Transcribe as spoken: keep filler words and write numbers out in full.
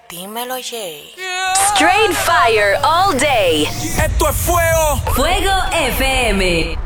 Dímelo, Jay. Straight fire all day. Esto es fuego. Fuego F M.